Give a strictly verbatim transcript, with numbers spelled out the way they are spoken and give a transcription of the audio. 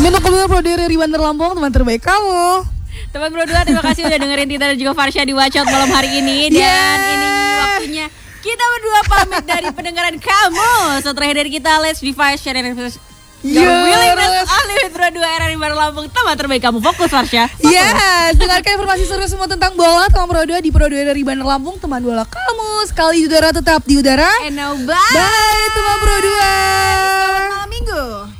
Minum keluar Pro dua dari Bandar Lampung, teman terbaik kamu. Teman Pro dua, terima kasih udah dengerin Tita dan juga Farsha di Wacot malam hari ini. Dan yeah. ini waktunya kita berdua pamit dari pendengaran kamu. So terakhir dari kita, let's be fast, share and influence. Your willingness only with Pro dua R R I Bandar Lampung. Teman terbaik kamu, fokus Farsha. Yes, dengarkan informasi seru semua tentang bola teman Pro dua di Pro dua R R I Bandar Lampung. Teman bola kamu, sekali di udara tetap di udara. And now bye. Bye teman Pro dua. Selamat malam minggu.